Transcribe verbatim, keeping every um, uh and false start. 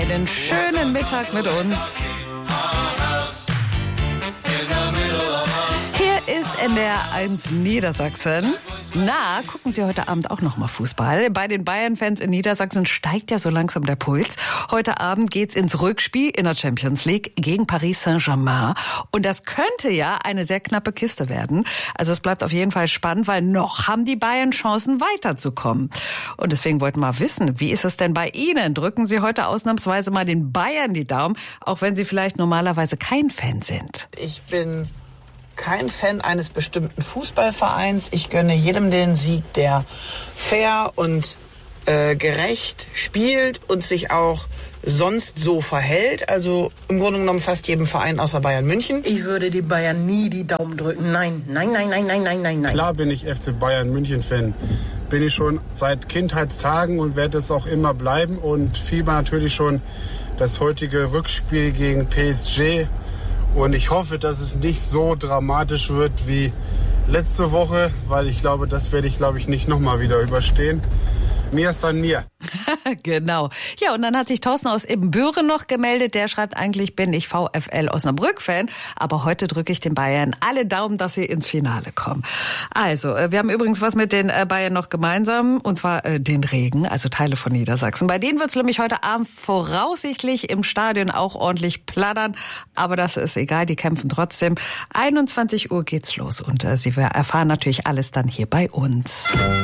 einen schönen Mittag mit uns. Hier ist N D R eins Niedersachsen. Na, gucken Sie heute Abend auch noch mal Fußball. Bei den Bayern-Fans in Niedersachsen steigt ja so langsam der Puls. Heute Abend geht's ins Rückspiel in der Champions League gegen Paris Saint-Germain. Und das könnte ja eine sehr knappe Kiste werden. Also es bleibt auf jeden Fall spannend, weil noch haben die Bayern Chancen weiterzukommen. Und deswegen wollten wir mal wissen, wie ist es denn bei Ihnen? Drücken Sie heute ausnahmsweise mal den Bayern die Daumen, auch wenn Sie vielleicht normalerweise kein Fan sind. Ich bin kein Fan eines bestimmten Fußballvereins. Ich gönne jedem den Sieg, der fair und äh, gerecht spielt und sich auch sonst so verhält. Also im Grunde genommen fast jedem Verein außer Bayern München. Ich würde den Bayern nie die Daumen drücken. Nein, nein, nein, nein, nein, nein, nein, nein. Klar bin ich F C Bayern München Fan. Bin ich schon seit Kindheitstagen und werde es auch immer bleiben. Und fieber natürlich schon das heutige Rückspiel gegen P S G. Und ich hoffe, dass es nicht so dramatisch wird wie letzte Woche, weil ich glaube, das werde ich, glaube ich, nicht nochmal wieder überstehen. Mir ist an mir. Genau. Ja, und dann hat sich Thorsten aus Ibbenbüren noch gemeldet. Der schreibt, eigentlich bin ich VfL Osnabrück-Fan, aber heute drücke ich den Bayern alle Daumen, dass sie ins Finale kommen. Also, wir haben übrigens was mit den Bayern noch gemeinsam, und zwar den Regen, also Teile von Niedersachsen. Bei denen wird es nämlich heute Abend voraussichtlich im Stadion auch ordentlich plattern, aber das ist egal, die kämpfen trotzdem. einundzwanzig Uhr geht's los und Sie erfahren natürlich alles dann hier bei uns.